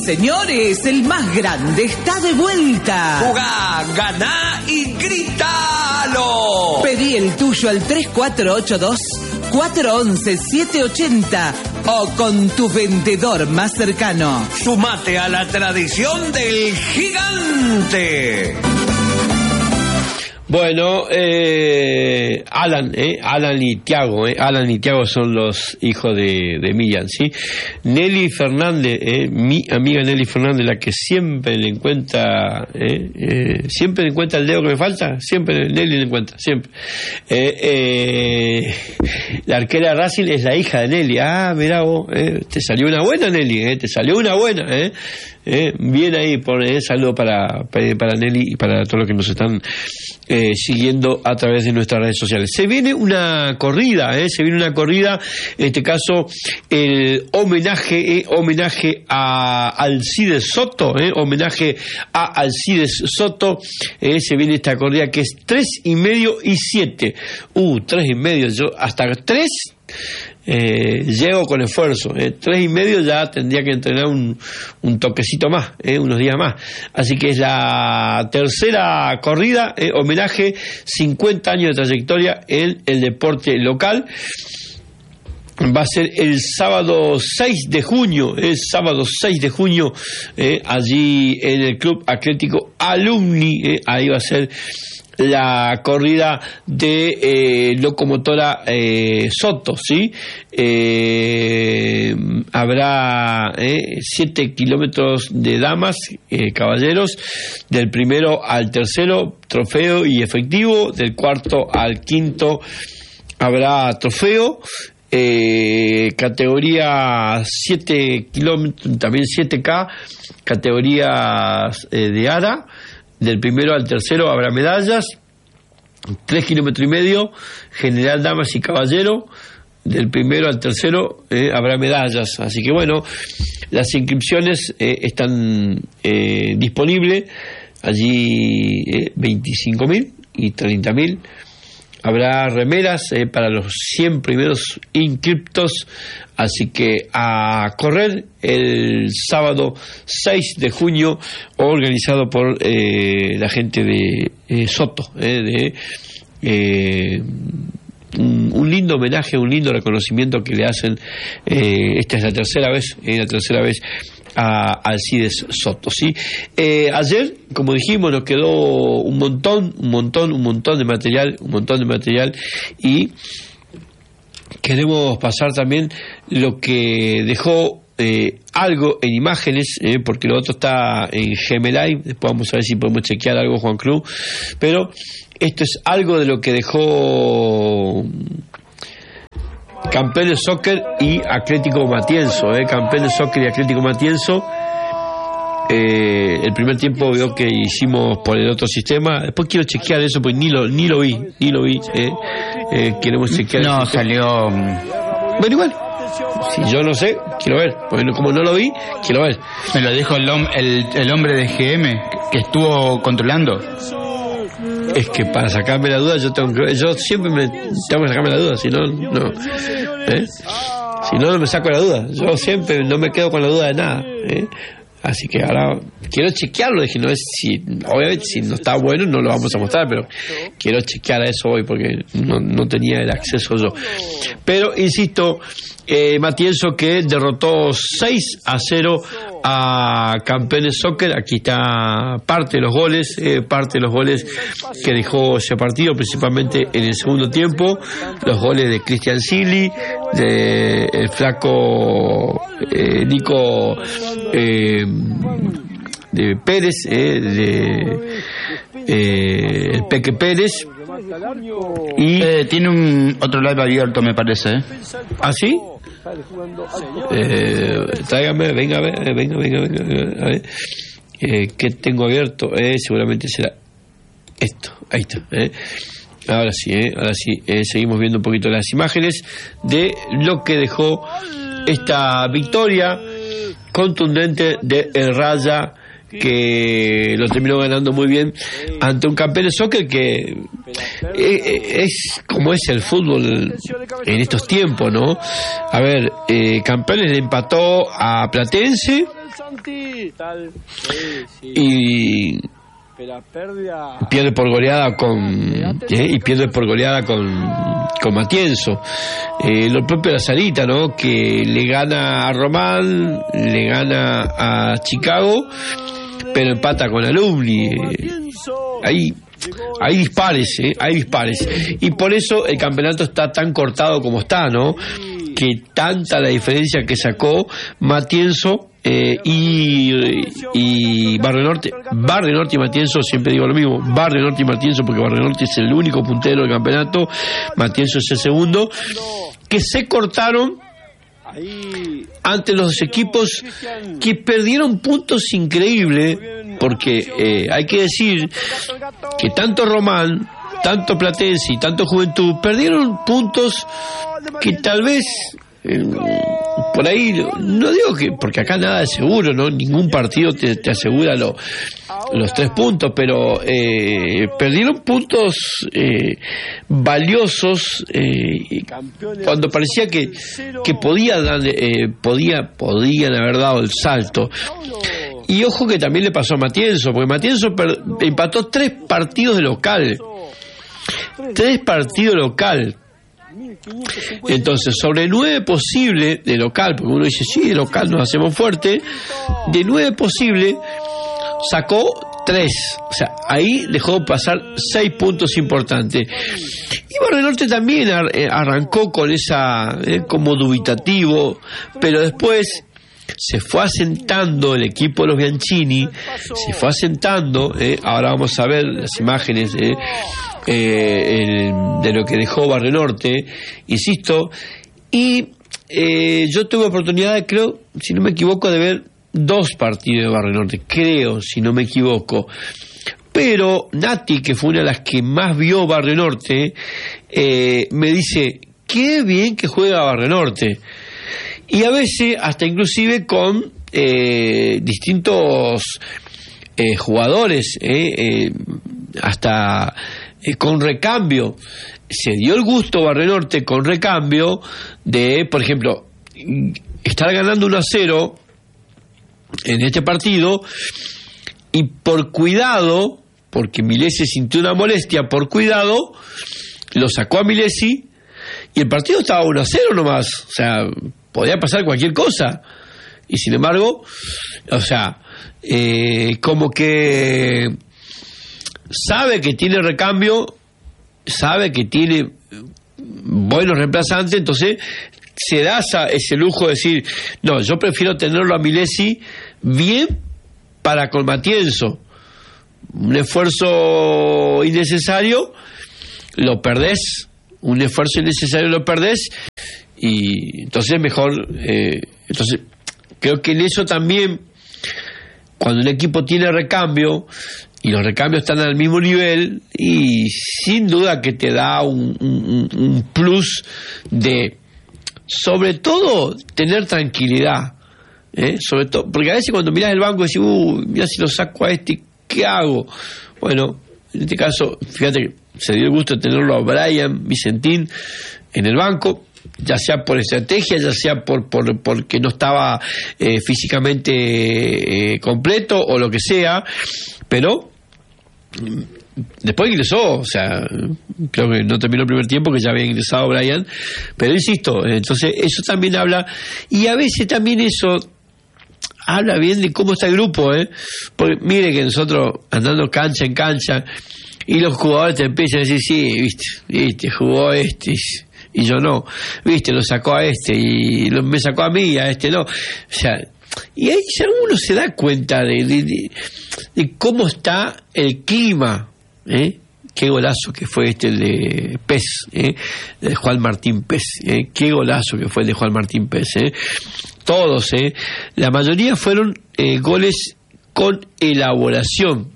señores, el más grande está de vuelta. Jugá, ganá y grítalo. Pedí el tuyo al 3482-411-780 o con tu vendedor más cercano. Sumate a la tradición del gigante. Bueno, Alan y Tiago, Alan y Tiago son los hijos de Millán, ¿sí? Nelly Fernández, mi amiga Nelly Fernández, la que siempre le encuentra, siempre le encuentra el dedo que me falta, siempre Nelly le encuentra, siempre. La arquera de Racing es la hija de Nelly. Mirá vos, te salió una buena, Nelly, te salió una buena, bien ahí, saludo para Nelly y para todos los que nos están siguiendo a través de nuestras redes sociales. Se viene una corrida, en este caso el homenaje a Alcides Soto, homenaje a Alcides Soto. Se viene esta corrida que es 3:30 y 7. 3:30, yo hasta 3 llego con esfuerzo, 3:30 ya tendría que entrenar un toquecito más, unos días más. Así que es la tercera corrida, homenaje, 50 años de trayectoria en el deporte local. Va a ser el sábado 6 de junio, allí en el Club Atlético Alumni, ahí va a ser la corrida de locomotora Soto, ¿sí? Habrá 7 kilómetros de damas, caballeros, del primero al tercero, trofeo y efectivo, del cuarto al quinto habrá trofeo. Categoría 7 kilómetros, también 7K, categorías de ARA. Del primero al tercero habrá medallas, 3 kilómetros y medio, general damas y caballero. Del primero al tercero habrá medallas. Así que bueno, las inscripciones están disponibles. Allí 25.000 y 30.000. Habrá remeras para los 100 primeros inscriptos, así que a correr el sábado 6 de junio, organizado por la gente de Soto, un lindo homenaje, un lindo reconocimiento que le hacen. Esta es la tercera vez a Alcides Soto, ¿sí? Ayer, como dijimos, nos quedó un montón de material, y queremos pasar también lo que dejó algo en imágenes, porque lo otro está en Gemelay. Después vamos a ver si podemos chequear algo, Juan Cruz, pero esto es algo de lo que dejó Campeones Soccer y Atlético Matienzo, Campeones Soccer y Atlético Matienzo. El primer tiempo veo que hicimos por el otro sistema. Después quiero chequear eso, porque ni lo vi. Queremos chequear. No salió. Bueno, igual. Si yo no sé, quiero ver. Porque como no lo vi, quiero ver. Me lo dijo el hombre de GM que estuvo controlando. Es que para sacarme la duda yo siempre tengo que sacarme la duda, si no si no me saco la duda. Yo siempre no me quedo con la duda de nada, Así que ahora quiero chequearlo. Dije, obviamente si no está bueno no lo vamos a mostrar, pero quiero chequear a eso hoy porque no tenía el acceso yo. Pero insisto, Matienzo que derrotó 6-0 a Campeones Soccer. Aquí está parte de los goles que dejó ese partido, principalmente en el segundo tiempo. Los goles de Cristian Silly, de el flaco Nico de Pérez, el Peque Pérez. Y tiene otro live abierto, me parece. ¿Ah, sí? Tráigame, venga, a ver. ¿Qué tengo abierto? Seguramente será esto. Ahí está. Ahora sí, seguimos viendo un poquito las imágenes de lo que dejó esta victoria contundente de El Raya, que lo terminó ganando muy bien ante un campeón de soccer que es como es el fútbol en estos tiempos, ¿no? A ver, Campeones le empató a Platense y pierde por goleada con Matienzo. Lo propio de la Sarita, ¿no? Que le gana a Román, le gana a Chicago, pero empata con Alumni. Hay dispares, hay dispares. Y por eso el campeonato está tan cortado como está, ¿no? Que tanta la diferencia que sacó Matienzo y Barrio Norte y Matienzo, siempre digo lo mismo, Barrio Norte y Matienzo, porque Barrio Norte es el único puntero del campeonato, Matienzo es el segundo, que se cortaron ante los equipos que perdieron puntos increíbles, porque hay que decir que tanto Román, tanto Platense y tanto Juventud perdieron puntos que tal vez por ahí, no digo que, porque acá nada es seguro, ¿no? Ningún partido te asegura los 3 puntos, pero perdieron puntos valiosos cuando parecía que podían haber dado el salto. Y ojo que también le pasó a Matienzo, porque Matienzo empató 3 partidos de local. 3 partidos local. Entonces, sobre 9 posibles de local, porque uno dice, sí, de local nos hacemos fuerte, de 9 posibles sacó 3, o sea, ahí dejó pasar 6 puntos importantes. Y Barrio Norte también arrancó con esa como dubitativo, pero después se fue asentando el equipo de los Bianchini, se fue asentando, ahora vamos a ver las imágenes de lo que dejó Barrio Norte, insisto, y yo tuve oportunidad, creo, si no me equivoco, de ver 2 partidos de Barrio Norte, creo, si no me equivoco, pero Nati, que fue una de las que más vio Barrio Norte, me dice, qué bien que juega Barrio Norte. Y a veces hasta inclusive con distintos jugadores, hasta con recambio. Se dio el gusto Barrio Norte con recambio de, por ejemplo, estar ganando 1-0 en este partido y por cuidado, porque Milesi sintió una molestia, por cuidado lo sacó a Milesi y el partido estaba 1-0 nomás, o sea, podía pasar cualquier cosa, y sin embargo, o sea, como que sabe que tiene recambio, sabe que tiene buenos reemplazantes, entonces se da ese lujo de decir, no, yo prefiero tenerlo a Milesi bien para con Matienzo, un esfuerzo innecesario, lo perdés, un esfuerzo innecesario lo perdés, y entonces mejor, entonces creo que en eso también, cuando un equipo tiene recambio y los recambios están al mismo nivel, y sin duda que te da un plus de, sobre todo, tener tranquilidad, sobre todo, porque a veces cuando miras el banco decís, mira si lo saco a este, ¿qué hago? Bueno, en este caso, fíjate que se dio el gusto de tenerlo a Brian Vicentín en el banco, ya sea por estrategia, ya sea porque no estaba físicamente completo o lo que sea, pero después ingresó, o sea, creo que no terminó el primer tiempo, que ya había ingresado Brian, pero insisto, entonces eso también habla, y a veces también eso habla bien de cómo está el grupo, porque mire que nosotros andando cancha en cancha y los jugadores te empiezan a decir, sí, viste, jugó este y yo no, viste, lo sacó a este y me sacó a mí, a este no, o sea, y ahí uno se da cuenta de cómo está el clima, qué golazo que fue el de Pez, de Juan Martín Pez, qué golazo que fue el de Juan Martín Pez, todos, la mayoría fueron goles con elaboración,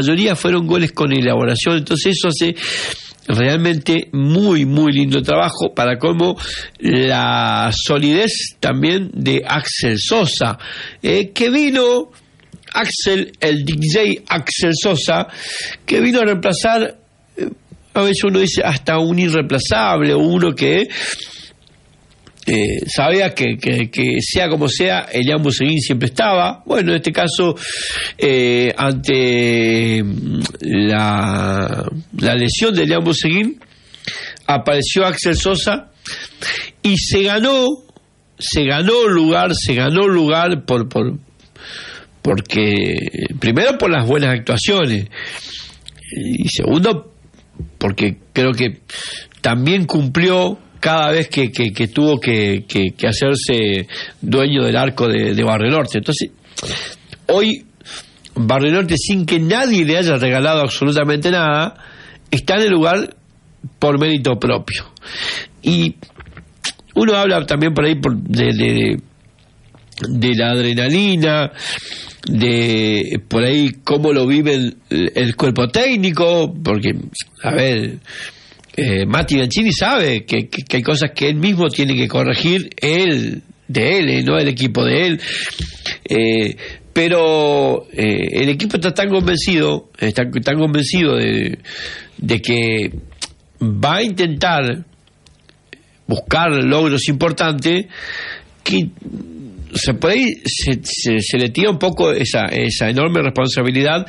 entonces eso hace realmente muy muy lindo trabajo, para como la solidez también de Axel Sosa, que vino Axel, el DJ Axel Sosa, que vino a reemplazar, a veces uno dice hasta un irreemplazable, o uno que sabía que sea como sea, Elian Bouzeguín siempre estaba. Bueno, en este caso, ante la lesión de Elian Bouzeguín, apareció Axel Sosa y se ganó lugar porque primero por las buenas actuaciones y segundo porque creo que también cumplió cada vez que tuvo que hacerse dueño del arco de Barrio Norte. Entonces, hoy Barrio Norte, sin que nadie le haya regalado absolutamente nada, está en el lugar por mérito propio. Y uno habla también por ahí de la adrenalina, de por ahí cómo lo vive el cuerpo técnico, porque, a ver, Mati Bianchini sabe que hay cosas que él mismo tiene que corregir, no el equipo de él, pero el equipo está tan convencido de que va a intentar buscar logros importantes, que por ahí se le tira un poco esa enorme responsabilidad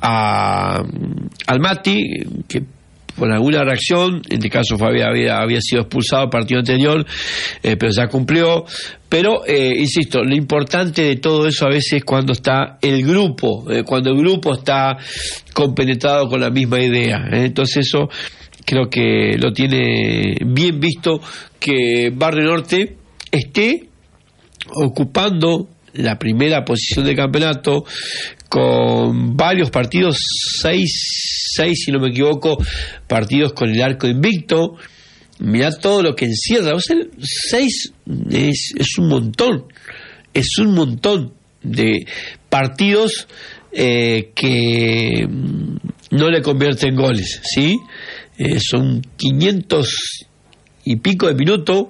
al Mati, que por alguna reacción, en este caso había sido expulsado el partido anterior, pero ya cumplió. Pero insisto, lo importante de todo eso a veces es cuando está el grupo, cuando el grupo está compenetrado con la misma idea, entonces eso creo que lo tiene bien visto, que Barrio Norte esté ocupando la primera posición del campeonato con varios partidos, seis, si no me equivoco, partidos con el arco invicto. Mirá todo lo que encierra. O sea, 6 es un montón de partidos que no le convierten goles, ¿sí? Son 500 y pico de minutos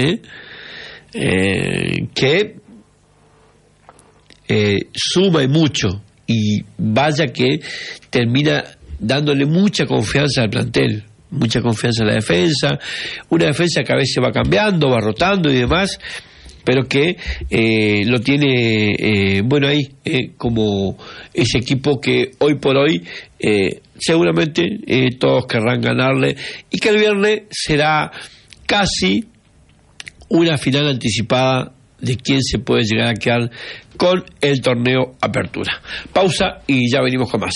que suma y mucho, y vaya que termina dándole mucha confianza al plantel, mucha confianza en la defensa, una defensa que a veces va cambiando, va rotando y demás, pero que lo tiene bueno ahí, como ese equipo que hoy por hoy seguramente todos querrán ganarle, y que el viernes será casi una final anticipada de quién se puede llegar a quedar con el torneo Apertura. Pausa y ya venimos con más.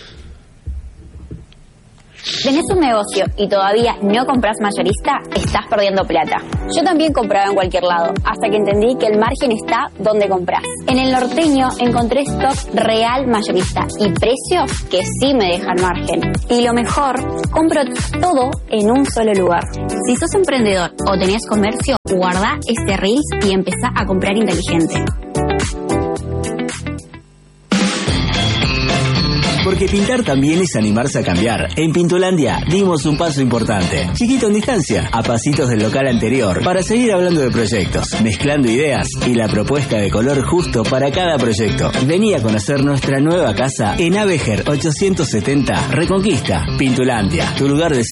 ¿Tenés un negocio y todavía no compras mayorista? Estás perdiendo plata. Yo también compraba en cualquier lado, hasta que entendí que el margen está donde compras. En El Norteño encontré stock real mayorista y precios que sí me dejan margen. Y lo mejor, compro todo en un solo lugar. Si sos emprendedor o tenés comercio, guarda este Reels y empezá a comprar inteligente. Porque pintar también es animarse a cambiar. En Pintulandia dimos un paso importante, chiquito en distancia, a pasitos del local anterior, para seguir hablando de proyectos, mezclando ideas y la propuesta de color justo para cada proyecto. Vení a conocer nuestra nueva casa en Avejer 870 Reconquista. Pintulandia, tu lugar de